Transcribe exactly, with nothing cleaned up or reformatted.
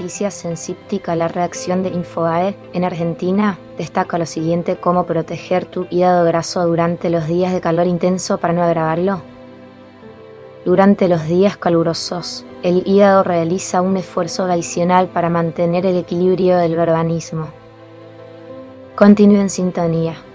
Noticias en Cíptica, la redacción de Infobae en Argentina destaca lo siguiente: cómo proteger tu hígado graso durante los días de calor intenso para no agravarlo. Durante los días calurosos, el hígado realiza un esfuerzo adicional para mantener el equilibrio del organismo. Continúe en sintonía.